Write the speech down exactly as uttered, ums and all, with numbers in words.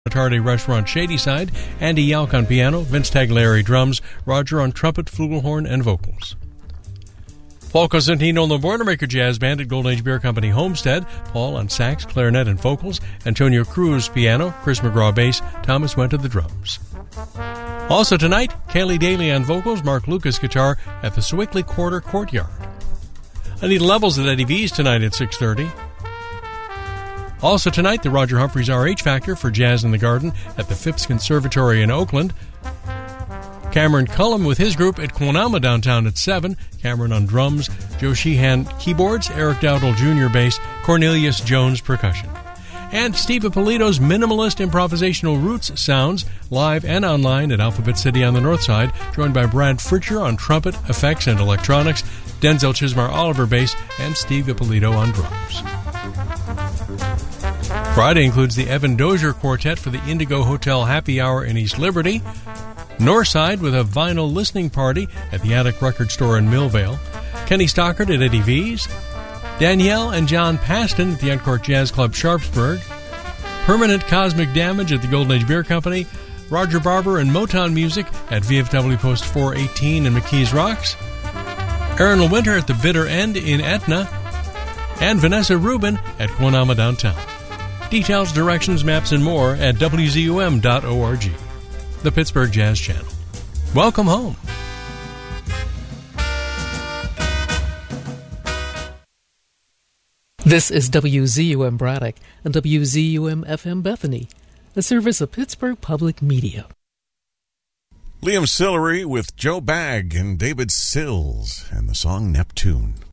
Tardy Restaurant Shadyside, Andy Yalk on piano, Vince Tagliari drums, Roger on trumpet, flugelhorn, and vocals. Paul Cosentino and the Boilermaker Jazz Band at Golden Age Beer Company Homestead, Paul on sax, clarinet, and vocals, Antonio Cruz piano, Chris McGraw bass, Thomas Went to the drums. Also tonight, Kaylee Daly on vocals, Mark Lucas guitar at the Sewickley Quarter Courtyard. Anita Levels at Eddie V's tonight at six thirty. Also tonight, the Roger Humphreys R H Factor for Jazz in the Garden at the Phipps Conservatory in Oakland. Cameron Cullum with his group at Quanama downtown at seven. Cameron on drums, Joe Sheehan keyboards, Eric Dowdle Junior bass, Cornelius Jones percussion. And Steve Ippolito's minimalist improvisational roots sounds live and online at Alphabet City on the north side, joined by Brad Fritcher on trumpet, effects, and electronics, Denzel Chismar Oliver bass, and Steve Ippolito on drums. Friday includes the Evan Dozier Quartet for the Indigo Hotel Happy Hour in East Liberty, Northside with a vinyl listening party at the Attic Record Store in Millvale, Kenny Stockard at Eddie V's, Danielle and John Paston at the Uncorked Jazz Club Sharpsburg, Permanent Cosmic Damage at the Golden Age Beer Company, Roger Barber and Motown Music at V F W Post four eighteen in McKees Rocks, Aaron Winter at the Bitter End in Etna, and Vanessa Rubin at Quanama downtown. Details, directions, maps, and more at W Z U M dot org. The Pittsburgh Jazz Channel. Welcome home. This is W Z U M Braddock and W Z U M F M Bethany, a service of Pittsburgh Public Media. Liam Sillery with Joe Bagg and David Sills and the song Neptune.